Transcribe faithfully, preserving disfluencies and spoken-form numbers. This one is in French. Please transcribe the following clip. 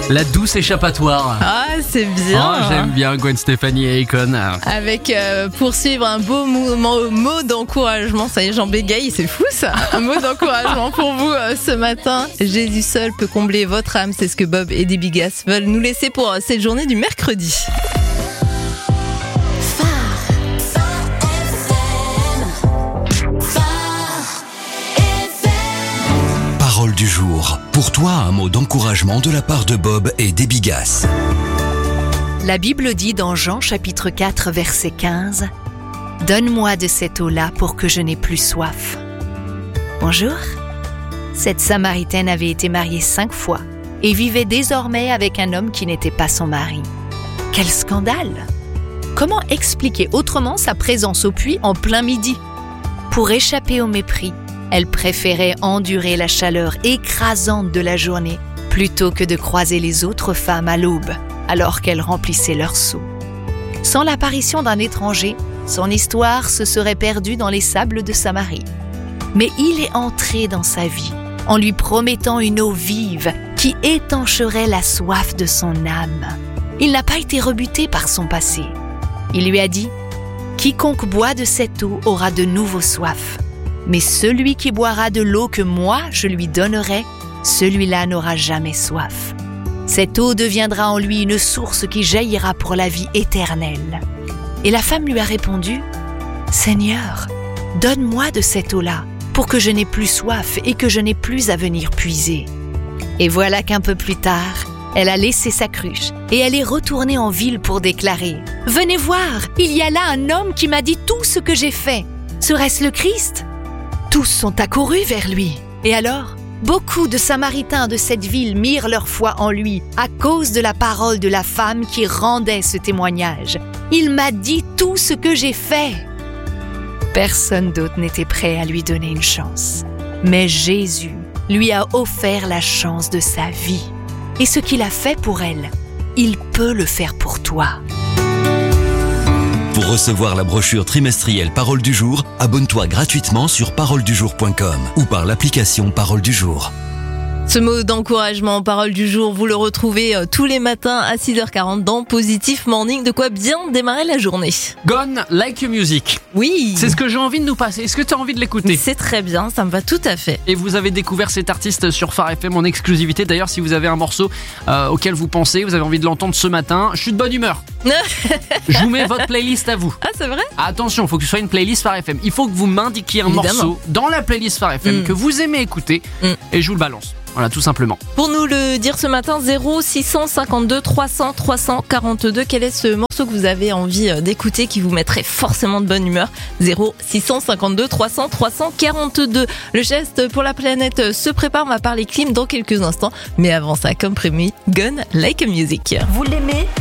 La douce échappatoire. Ah, c'est bien. Oh, j'aime bien Gwen Stefani et Akon. Avec euh, pour suivre un beau mouvement, mot d'encouragement. Ça y est, j'en bégaye, c'est fou ça. Un mot d'encouragement pour vous euh, ce matin. Jésus seul peut combler votre âme. C'est ce que Bob et Debbie Gass veulent nous laisser pour euh, cette journée du mercredi. Parole du jour. Pour toi, un mot d'encouragement de la part de Bob et Debbie Gass. La Bible dit dans Jean chapitre quatre verset quinze « Donne-moi de cette eau-là pour que je n'ai plus soif. » Bonjour. Cette Samaritaine avait été mariée cinq fois et vivait désormais avec un homme qui n'était pas son mari. Quel scandale! Comment expliquer autrement sa présence au puits en plein midi? Pour échapper au mépris, elle préférait endurer la chaleur écrasante de la journée plutôt que de croiser les autres femmes à l'aube alors qu'elle remplissait leur seau. Sans l'apparition d'un étranger, son histoire se serait perdue dans les sables de Samarie. Mais il est entré dans sa vie en lui promettant une eau vive qui étancherait la soif de son âme. Il n'a pas été rebuté par son passé. Il lui a dit « Quiconque boit de cette eau aura de nouveau soif. Mais celui qui boira de l'eau que moi je lui donnerai, celui-là n'aura jamais soif. Cette eau deviendra en lui une source qui jaillira pour la vie éternelle. » Et la femme lui a répondu « Seigneur, donne-moi de cette eau-là, pour que je n'ai plus soif et que je n'ai plus à venir puiser. » Et voilà qu'un peu plus tard, elle a laissé sa cruche et elle est retournée en ville pour déclarer « Venez voir, il y a là un homme qui m'a dit tout ce que j'ai fait. Serait-ce le Christ ?» Tous sont accourus vers lui. Et alors, beaucoup de Samaritains de cette ville mirent leur foi en lui à cause de la parole de la femme qui rendait ce témoignage. « Il m'a dit tout ce que j'ai fait. » Personne d'autre n'était prêt à lui donner une chance. Mais Jésus lui a offert la chance de sa vie. Et ce qu'il a fait pour elle, il peut le faire pour toi. Pour recevoir la brochure trimestrielle Parole du jour, abonne-toi gratuitement sur parole du jour point com ou par l'application Parole du jour. Ce mot d'encouragement, parole du jour, vous le retrouvez euh, tous les matins à six heures quarante dans Positif Morning. De quoi bien démarrer la journée. Gone Like Music. Oui. C'est ce que j'ai envie de nous passer. Est-ce que tu as envie de l'écouter? C'est très bien, ça me va tout à fait. Et vous avez découvert cet artiste sur Phare F M en exclusivité. D'ailleurs, si vous avez un morceau euh, auquel vous pensez, vous avez envie de l'entendre ce matin, je suis de bonne humeur. Je vous mets votre playlist à vous. Ah, c'est vrai? Attention, il faut que ce soit une playlist Phare F M. Il faut que vous m'indiquiez un Évidemment. morceau dans la playlist Phare F M Mm. que vous aimez écouter Mm. et je vous le balance. Voilà, tout simplement. Pour nous le dire ce matin, zéro six cent cinquante-deux trois cents trois cent quarante-deux, quel est ce morceau que vous avez envie d'écouter qui vous mettrait forcément de bonne humeur? Zéro six cent cinquante-deux trois cents trois cent quarante-deux. Le geste pour la planète se prépare, on va parler clim dans quelques instants. Mais avant ça, comme prévu, Gone Like Music. Vous l'aimez ?